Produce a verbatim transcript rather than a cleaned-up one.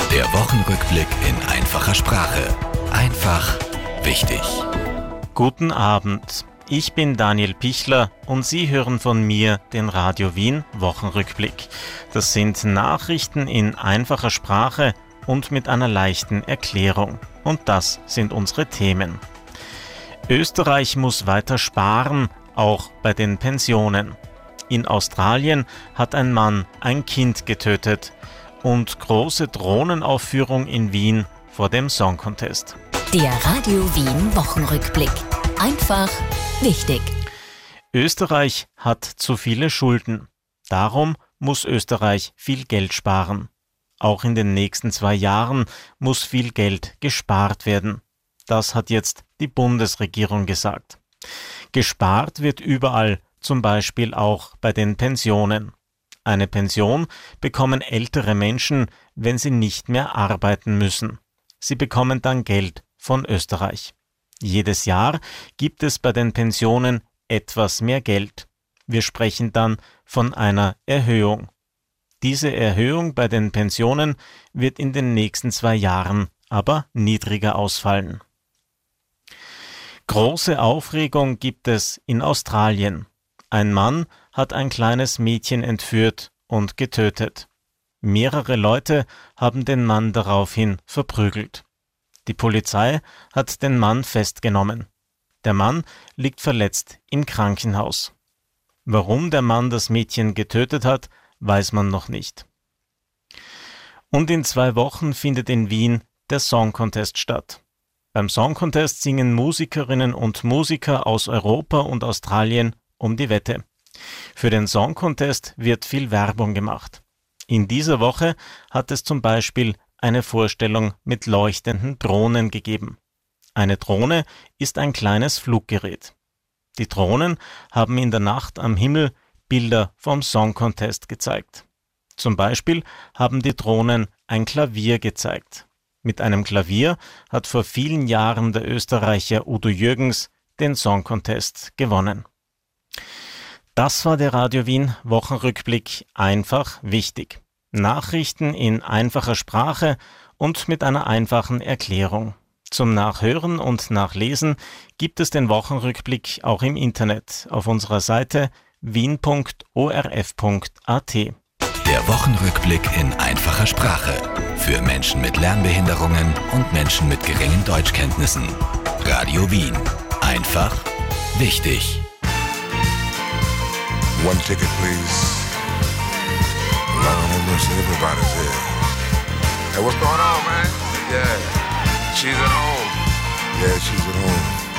Der Wochenrückblick in einfacher Sprache. Einfach wichtig. Guten Abend, ich bin Daniel Pichler und Sie hören von mir den Radio Wien Wochenrückblick. Das sind Nachrichten in einfacher Sprache und mit einer leichten Erklärung. Und das sind unsere Themen. Österreich muss weiter sparen, auch bei den Pensionen. In Australien hat ein Mann ein Kind getötet. Und große Drohnenaufführung in Wien vor dem Song Contest. Der Radio Wien Wochenrückblick. Einfach wichtig. Österreich hat zu viele Schulden. Darum muss Österreich viel Geld sparen. Auch in den nächsten zwei Jahren muss viel Geld gespart werden. Das hat jetzt die Bundesregierung gesagt. Gespart wird überall, zum Beispiel auch bei den Pensionen. Eine Pension bekommen ältere Menschen, wenn sie nicht mehr arbeiten müssen. Sie bekommen dann Geld von Österreich. Jedes Jahr gibt es bei den Pensionen etwas mehr Geld. Wir sprechen dann von einer Erhöhung. Diese Erhöhung bei den Pensionen wird in den nächsten zwei Jahren aber niedriger ausfallen. Große Aufregung gibt es in Australien. Ein Mann hat ein kleines Mädchen entführt und getötet. Mehrere Leute haben den Mann daraufhin verprügelt. Die Polizei hat den Mann festgenommen. Der Mann liegt verletzt im Krankenhaus. Warum der Mann das Mädchen getötet hat, weiß man noch nicht. Und in zwei Wochen findet in Wien der Song Contest statt. Beim Song Contest singen Musikerinnen und Musiker aus Europa und Australien um die Wette. Für den Song Contest wird viel Werbung gemacht. In dieser Woche hat es zum Beispiel eine Vorstellung mit leuchtenden Drohnen gegeben. Eine Drohne ist ein kleines Fluggerät. Die Drohnen haben in der Nacht am Himmel Bilder vom Song Contest gezeigt. Zum Beispiel haben die Drohnen ein Klavier gezeigt. Mit einem Klavier hat vor vielen Jahren der Österreicher Udo Jürgens den Song Contest gewonnen. Das war der Radio Wien Wochenrückblick einfach wichtig. Nachrichten in einfacher Sprache und mit einer einfachen Erklärung. Zum Nachhören und Nachlesen gibt es den Wochenrückblick auch im Internet auf unserer Seite wien punkt o r f punkt a t. Der Wochenrückblick in einfacher Sprache. Für Menschen mit Lernbehinderungen und Menschen mit geringen Deutschkenntnissen. Radio Wien. Einfach wichtig. One ticket, please. Lord have mercy, everybody's here. Hey, what's going on, man? Yeah, she's at home. Yeah, she's at home.